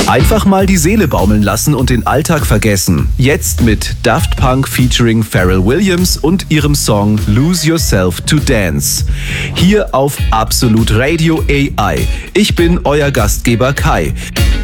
Einfach mal die Seele baumeln lassen und den Alltag vergessen. Jetzt mit Daft Punk featuring Pharrell Williams und ihrem Song Lose Yourself to Dance. Hier auf Absolut Radio AI. Ich bin euer Gastgeber Kai.